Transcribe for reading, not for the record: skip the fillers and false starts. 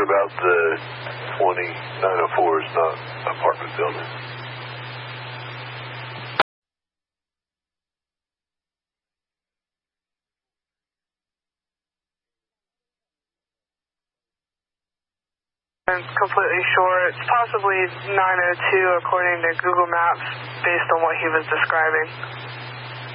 about the 2904 is not apartment building? I'm completely sure. It's possibly 902 according to Google Maps based on what he was describing.